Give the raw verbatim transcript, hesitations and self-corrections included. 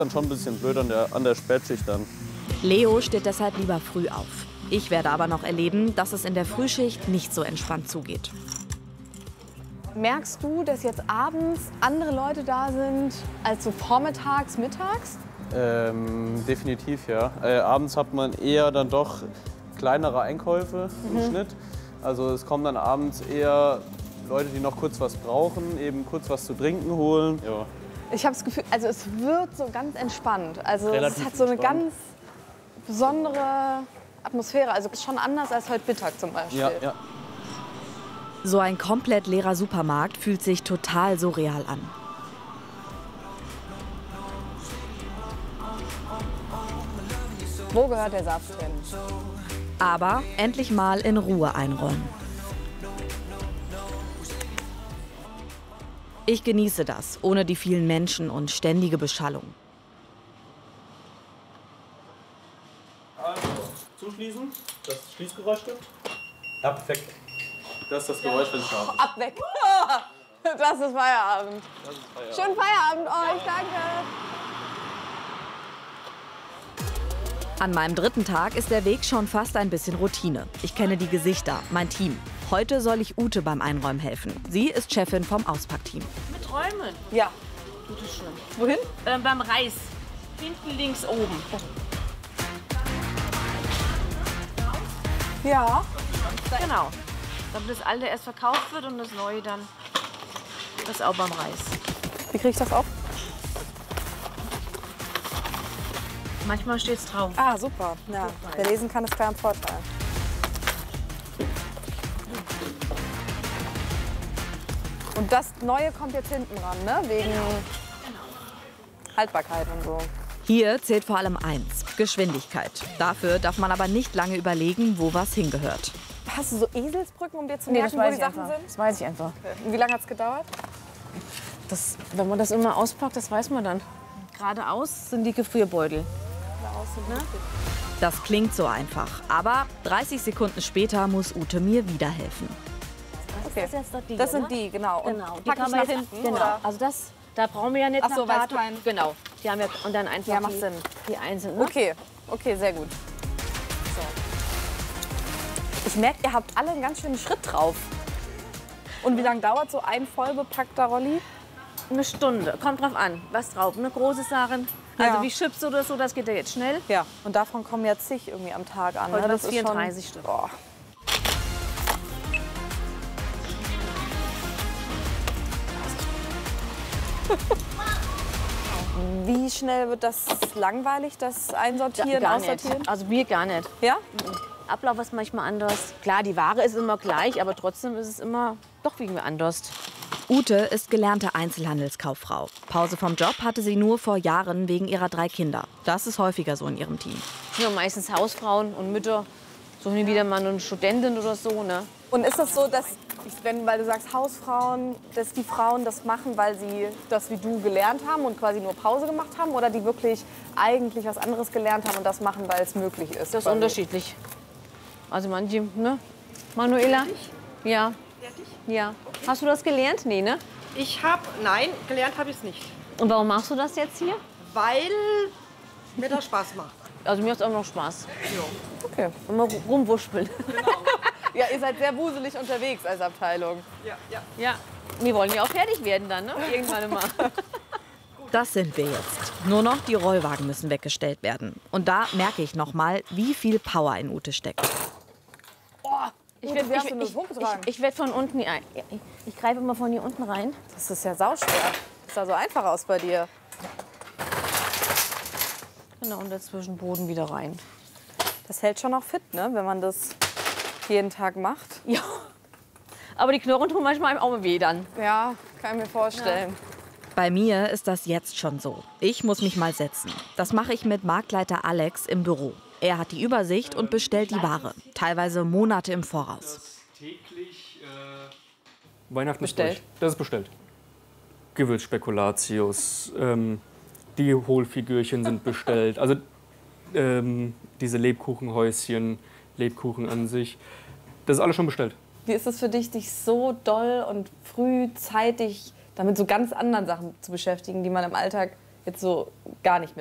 Dann schon ein bisschen blöd an der, an der Spätschicht dann. Leo steht deshalb lieber früh auf. Ich werde aber noch erleben, dass es in der Frühschicht nicht so entspannt zugeht. Merkst du, dass jetzt abends andere Leute da sind als so vormittags, mittags? Ähm, definitiv, ja. Äh, abends hat man eher dann doch kleinere Einkäufe im Mhm. Schnitt. Also es kommen dann abends eher Leute, die noch kurz was brauchen, eben kurz was zu trinken holen. Ja. Ich habe das Gefühl, also es wird so ganz entspannt. Also Relativ es hat so eine entspannt. ganz besondere Atmosphäre. Also es ist schon anders als heute Mittag zum Beispiel. Ja, ja. So ein komplett leerer Supermarkt fühlt sich total surreal an. Wo gehört der Saft hin? Aber endlich mal in Ruhe einräumen. Ich genieße das, ohne die vielen Menschen und ständige Beschallung. Also, zuschließen. Das Schließgeräusch stimmt. Ja, perfekt. Das ist das Geräusch, wenn es scharf ist. Ab weg. Das ist Feierabend. Das ist Feierabend. Schönen Feierabend euch, danke. An meinem dritten Tag ist der Weg schon fast ein bisschen Routine. Ich kenne die Gesichter, mein Team. Heute soll ich Ute beim Einräumen helfen. Sie ist Chefin vom Auspackteam. Mit Räumen? Ja. Bitte schön. Wohin? Äh, beim Reis. Hinten links oben. Ja. Genau. Damit das alte erst verkauft wird und das neue dann. Das auch beim Reis. Wie kriege ich das auf? Manchmal steht es drauf. Ah, super. Ja. Wer lesen kann, ist klar ein Vorteil. Und das Neue kommt jetzt hinten ran, ne? Wegen Haltbarkeit und so. Hier zählt vor allem eins, Geschwindigkeit. Dafür darf man aber nicht lange überlegen, wo was hingehört. Hast du so Eselsbrücken, um dir zu Nee, merken, das wo weiß die ich Sachen einfach. sind? Das weiß ich einfach. Und wie lange hat es gedauert? Das, wenn man das immer auspackt, das weiß man dann. Geradeaus sind die Gefrierbeutel. Das klingt so einfach, aber dreißig Sekunden später muss Ute mir wieder helfen. Okay. Das, ist die, Das sind ne? die, genau. Und Genau. Die pack kann ich man nach jetzt, hinten, genau. oder? Also das, da brauchen wir ja nicht Ach so, nach weil es Datum. kein- Genau. Die haben ja und dann einfach Ja, macht die, Sinn. die einzelnen. Ne? Okay, okay, sehr gut. So. Ich merke, ihr habt alle einen ganz schönen Schritt drauf. Und wie lange dauert so ein voll bepackter Rolli? Eine Stunde. Kommt drauf an, was drauf. Eine große Sachen. Also Ja. wie Chips oder so, das geht ja jetzt schnell. Ja. Und davon kommen ja zig irgendwie am Tag an. Heute ne? wird's Das ist schon- vierunddreißig Stück. Boah. Wie schnell wird das langweilig, das Einsortieren, gar Aussortieren? nicht. Also wir gar nicht. Ja? Ablauf ist manchmal anders. Klar, die Ware ist immer gleich, aber trotzdem ist es immer doch irgendwie anders. Ute ist gelernte Einzelhandelskauffrau. Pause vom Job hatte sie nur vor Jahren wegen ihrer drei Kinder. Das ist häufiger so in ihrem Team. Das sind ja meistens Hausfrauen und Mütter. So hin und wieder mal eine Studentin oder so, ne? Und ist das so, dass, ich- wenn, weil du sagst Hausfrauen, dass die Frauen das machen, weil sie das wie du gelernt haben und quasi nur Pause gemacht haben? Oder die wirklich eigentlich was anderes gelernt haben und das machen, weil es möglich ist? Das ist quasi? unterschiedlich. Also manche, ne? Manuela? Ja. Ja. Hast du das gelernt? Nee, ne? Ich habe, nein, gelernt habe ich es nicht, Und warum machst du das jetzt hier? weil mir das Spaß macht. Also mir macht es auch noch Spaß. Okay. Immer rumwuscheln. Ja, ihr seid sehr wuselig unterwegs als Abteilung. Ja, ja. Ja. Wir wollen ja auch fertig werden dann, ne? Irgendwann mal. Das sind wir jetzt. Nur noch die Rollwagen müssen weggestellt werden. Und da merke ich noch mal, wie viel Power in Ute steckt. Ich Ute, werde wie hast du das ich, hochgetragen? ich, ich werd von unten, ja, ich, ich greife immer von hier unten rein. Das ist ja sauschwer. Das sah so einfach aus bei dir. Genau, und dazwischen Boden wieder rein. Das hält schon auch fit, ne? Wenn man das jeden Tag macht. Ja. Aber die Knochen tun manchmal auch mal weh dann. Ja, kann ich mir vorstellen. Bei mir ist das jetzt schon so. Ich muss mich mal setzen. Das mache ich mit Marktleiter Alex im Büro. Er hat die Übersicht und bestellt die Ware. Teilweise Monate im Voraus. Täglich äh Weihnachten Bestellt? ist durch. Das ist bestellt. Gewürzspekulatius, ähm, die Hohlfigürchen sind bestellt. Also ähm, diese Lebkuchenhäuschen, Lebkuchen an sich. Das ist alles schon bestellt. Wie ist es für dich, dich so doll und frühzeitig damit so ganz anderen Sachen zu beschäftigen, die man im Alltag jetzt so gar nicht mit